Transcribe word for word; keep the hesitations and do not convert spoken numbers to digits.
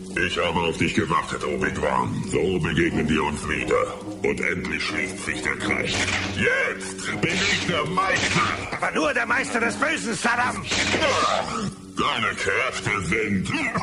Ich habe auf dich gewartet, Obi-Wan. So begegnen wir uns wieder. Und endlich schließt sich der Kreis. Jetzt bin ich der Meister. Aber nur der Meister des Bösen, Saddam. Deine Kräfte sind...